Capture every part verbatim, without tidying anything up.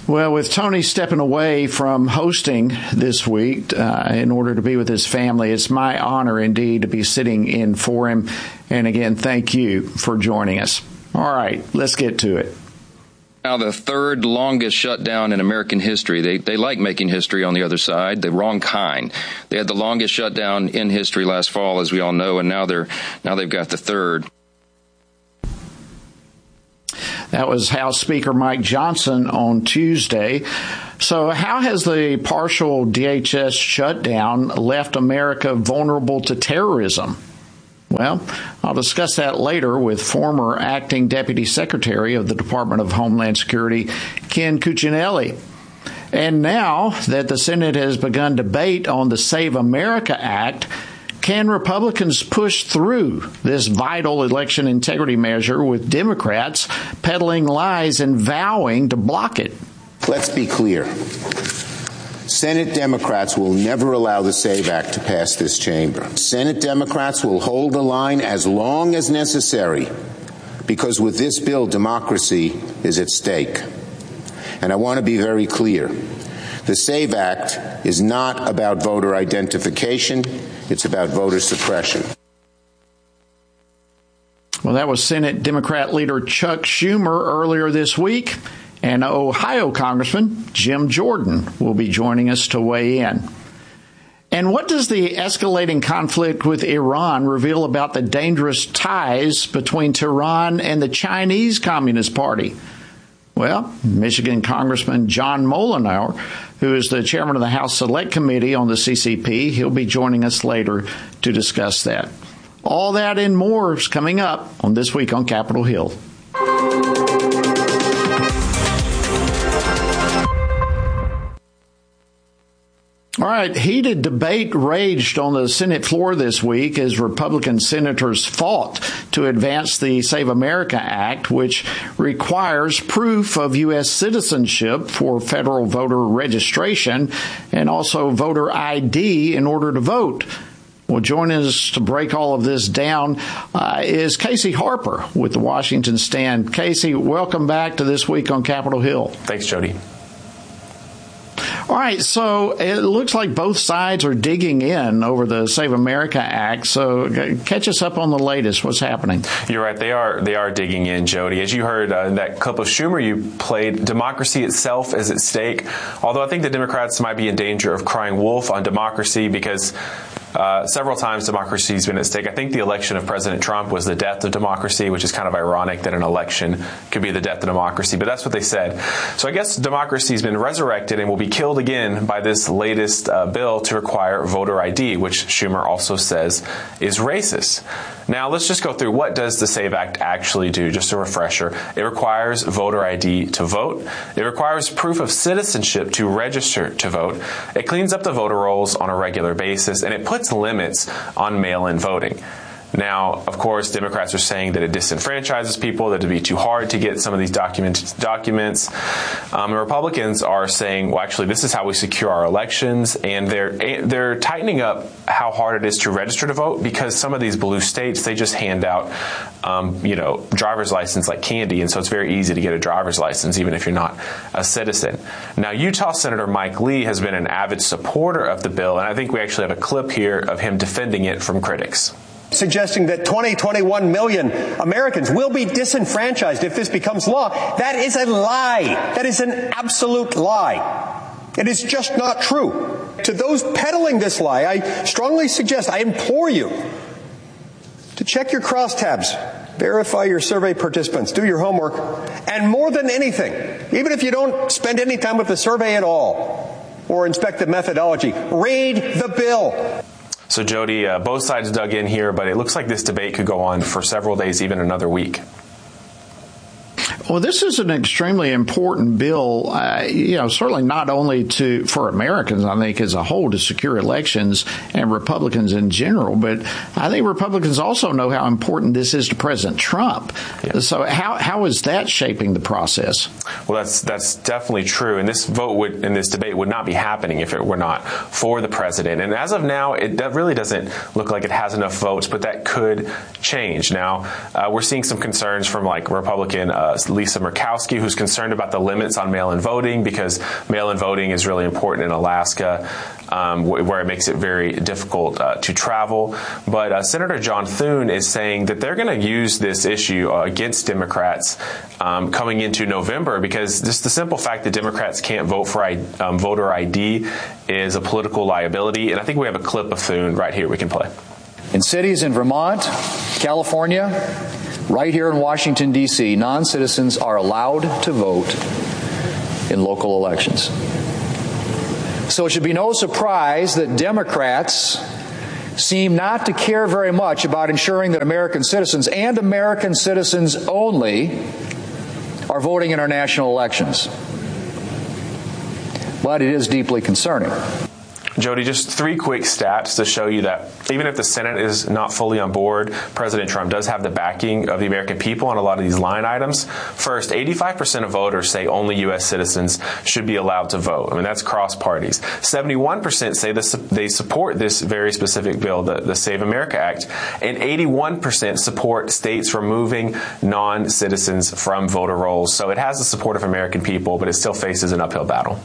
Well, with Tony stepping away from hosting this week uh, in order to be with his family, it's my honor indeed to be sitting in for him. And again, thank you for joining us. All right, let's get to it. Now, the third longest shutdown in American history. They they like making history on the other side, the wrong kind. They had the longest shutdown in history last fall, as we all know, and now they're now they've got the third. That was House Speaker Mike Johnson on Tuesday. So how has the partial D H S shutdown left America vulnerable to terrorism? Well, I'll discuss that later with former acting Deputy Secretary of the Department of Homeland Security, Ken Cuccinelli. And now that the Senate has begun debate on the Save America Act, can Republicans push through this vital election integrity measure with Democrats peddling lies and vowing to block it? Let's be clear. Senate Democrats will never allow the SAVE Act to pass this chamber. Senate Democrats will hold the line as long as necessary, because with this bill, democracy is at stake. And I want to be very clear. The SAVE Act is not about voter identification. It's about voter suppression. Well, that was Senate Democrat leader Chuck Schumer earlier this week. And Ohio Congressman Jim Jordan will be joining us to weigh in. And what does the escalating conflict with Iran reveal about the dangerous ties between Tehran and the Chinese Communist Party? Well, Michigan Congressman John Mollenauer, who is the chairman of the House Select Committee on the C C P, he'll be joining us later to discuss that. All that and more is coming up on This Week on Capitol Hill. All right, heated debate raged on the Senate floor this week as Republican senators fought to advance the Save America Act, which requires proof of U S citizenship for federal voter registration and also voter I D in order to vote. Well, joining us to break all of this down uh, is Casey Harper with the Washington Stand. Casey, welcome back to This Week on Capitol Hill. Thanks, Jody. All right, so it looks like both sides are digging in over the Save America Act. So catch us up on the latest. What's happening? You're right. They are they are digging in, Jody. As you heard uh, in that clip of Schumer you played, democracy itself is at stake. Although I think the Democrats might be in danger of crying wolf on democracy because Uh, several times democracy has been at stake. I think the election of President Trump was the death of democracy, which is kind of ironic that an election could be the death of democracy, but that's what they said. So I guess democracy has been resurrected and will be killed again by this latest uh, bill to require voter I D, which Schumer also says is racist. Now let's just go through what does the SAVE Act actually do, just a refresher. It requires voter I D to vote. It requires proof of citizenship to register to vote. It cleans up the voter rolls on a regular basis, and it puts limits on mail-in voting. Now, of course, Democrats are saying that it disenfranchises people, that it'd be too hard to get some of these document, documents. Um, and Republicans are saying, well, actually, this is how we secure our elections. And they're they're tightening up how hard it is to register to vote because some of these blue states, they just hand out, um, you know, driver's license like candy. And so it's very easy to get a driver's license, even if you're not a citizen. Now, Utah Senator Mike Lee has been an avid supporter of the bill. And I think we actually have a clip here of him defending it from critics. Suggesting that twenty, twenty-one million Americans will be disenfranchised if this becomes law. That is a lie. That is an absolute lie. It is just not true. To those peddling this lie, I strongly suggest, I implore you to check your crosstabs, verify your survey participants, do your homework, and more than anything, even if you don't spend any time with the survey at all or inspect the methodology, read the bill. So, Jody, uh, both sides dug in here, but it looks like this debate could go on for several days, even another week. Well, this is an extremely important bill, uh, you know, certainly not only to for Americans, I think, as a whole to secure elections and Republicans in general, but I think Republicans also know how important this is to President Trump. Yeah. So how how is that shaping the process? Well, that's that's definitely true. And this vote would, in this debate would not be happening if it were not for the president. And as of now, it really doesn't look like it has enough votes, but that could change. Now, uh, we're seeing some concerns from like Republican uh, Lisa Murkowski, who's concerned about the limits on mail-in voting because mail-in voting is really important in Alaska, um, where it makes it very difficult uh, to travel. But uh, Senator John Thune is saying that they're going to use this issue uh, against Democrats um, coming into November because just the simple fact that Democrats can't vote for I, um, voter I D is a political liability. And I think we have a clip of Thune right here we can play. In cities in Vermont, California, right here in Washington, D C, non-citizens are allowed to vote in local elections. So it should be no surprise that Democrats seem not to care very much about ensuring that American citizens and American citizens only are voting in our national elections. But it is deeply concerning. Jody, just three quick stats to show you that even if the Senate is not fully on board, President Trump does have the backing of the American people on a lot of these line items. First, eighty-five percent of voters say only U S citizens should be allowed to vote. I mean, that's cross parties. seventy-one percent say this, they support this very specific bill, the, the Save America Act, and eighty-one percent support states removing non-citizens from voter rolls. So it has the support of American people, but it still faces an uphill battle.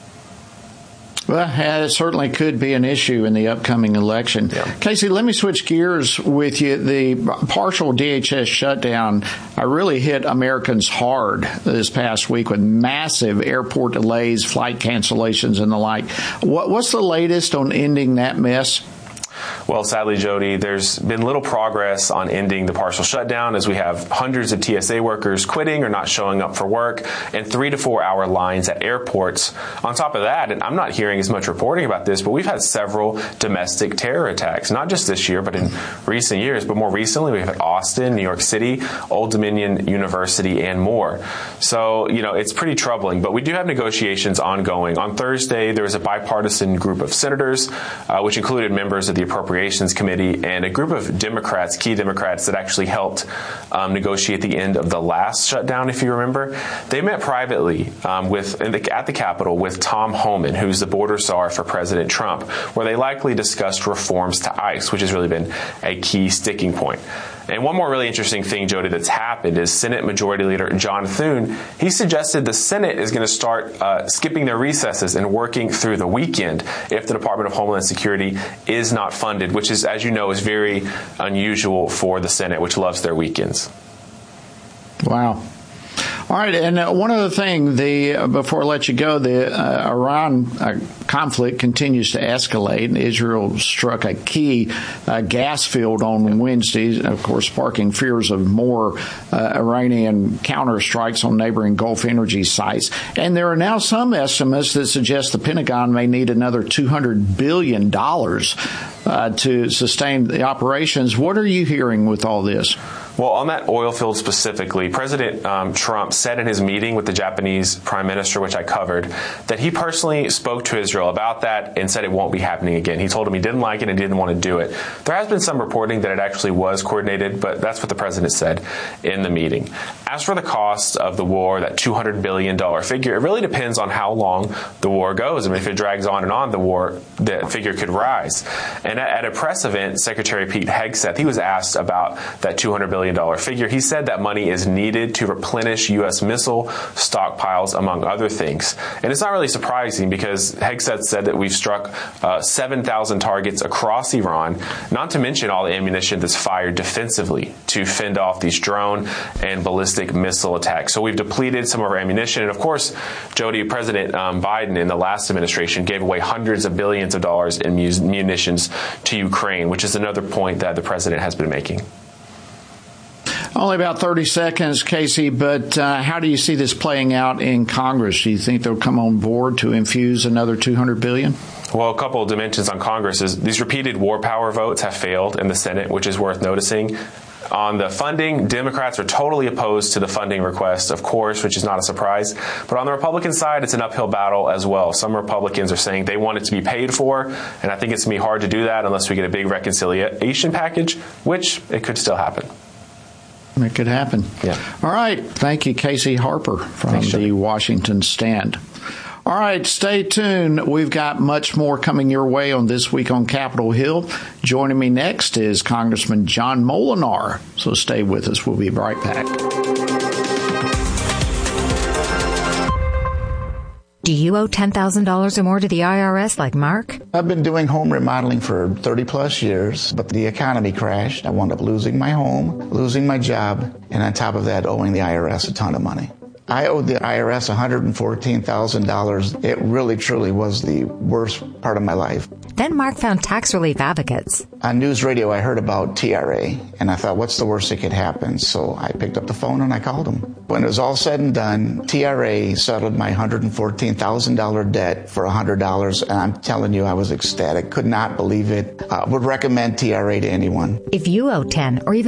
Well, it certainly could be an issue in the upcoming election. Yeah. Casey, let me switch gears with you. The partial D H S shutdown uh, really hit Americans hard this past week with massive airport delays, flight cancellations, and the like. What, what's the latest on ending that mess? Well, sadly, Jody, there's been little progress on ending the partial shutdown as we have hundreds of T S A workers quitting or not showing up for work and three to four hour lines at airports. On top of that, and I'm not hearing as much reporting about this, but we've had several domestic terror attacks, not just this year, but in recent years. But more recently, we've had Austin, New York City, Old Dominion University, and more. So, you know, it's pretty troubling. But we do have negotiations ongoing. On Thursday, there was a bipartisan group of senators, uh, which included members of the Appropriations Committee and a group of Democrats, key Democrats, that actually helped um, negotiate the end of the last shutdown, if you remember. They met privately um, with in the, at the Capitol with Tom Homan, who's the border czar for President Trump, where they likely discussed reforms to ICE, which has really been a key sticking point. And one more really interesting thing, Jody, that's happened is Senate Majority Leader John Thune. He suggested the Senate is going to start uh, skipping their recesses and working through the weekend if the Department of Homeland Security is not funded, which is, as you know, is very unusual for the Senate, which loves their weekends. Wow. All right, and uh, one other thing, the uh, before I let you go, the uh, Iran uh, conflict continues to escalate. Israel struck a key uh, gas field on Wednesday, of course, sparking fears of more uh, Iranian counterstrikes on neighboring Gulf energy sites. And there are now some estimates that suggest the Pentagon may need another two hundred billion dollars uh, to sustain the operations. What are you hearing with all this? Well, on that oil field specifically, President um, Trump said in his meeting with the Japanese Prime Minister, which I covered, that he personally spoke to Israel about that and said it won't be happening again. He told him he didn't like it and didn't want to do it. There has been some reporting that it actually was coordinated, but that's what the president said in the meeting. As for the cost of the war, that two hundred billion dollars figure, it really depends on how long the war goes. I mean, if it drags on and on, the war, the figure could rise. And at a press event, Secretary Pete Hegseth, he was asked about that two hundred billion dollars figure. He said that money is needed to replenish U S missile stockpiles, among other things. And it's not really surprising because Hegseth said that we've struck uh, seven thousand targets across Iran, not to mention all the ammunition that's fired defensively to fend off these drone and ballistic missile attacks. So we've depleted some of our ammunition. And of course, Jody, President um, Biden in the last administration gave away hundreds of billions of dollars in munitions to Ukraine, which is another point that the president has been making. Only about thirty seconds, Casey, but uh, how do you see this playing out in Congress? Do you think they'll come on board to infuse another two hundred billion dollars? Well, a couple of dimensions on Congress is these repeated war power votes have failed in the Senate, which is worth noticing. On the funding, Democrats are totally opposed to the funding request, of course, which is not a surprise. But on the Republican side, it's an uphill battle as well. Some Republicans are saying they want it to be paid for, and I think it's going to be hard to do that unless we get a big reconciliation package, which it could still happen. It could happen. Yeah. All right. Thank you, Casey Harper from Thanks, the Washington Stand. All right. Stay tuned. We've got much more coming your way on This Week on Capitol Hill. Joining me next is Congressman John Moolenaar. So stay with us. We'll be right back. Do you owe ten thousand dollars or more to the I R S like Mark? I've been doing home remodeling for thirty plus years, but the economy crashed. I wound up losing my home, losing my job, and on top of that, owing the I R S a ton of money. I owed the I R S one hundred fourteen thousand dollars. It really, truly was the worst part of my life. Then Mark found tax relief advocates. On news radio, I heard about T R A, and I thought, what's the worst that could happen? So I picked up the phone and I called them. When it was all said and done, T R A settled my one hundred fourteen thousand dollars debt for one hundred dollars, and I'm telling you, I was ecstatic. Could not believe it. I would recommend T R A to anyone. If you owe ten or even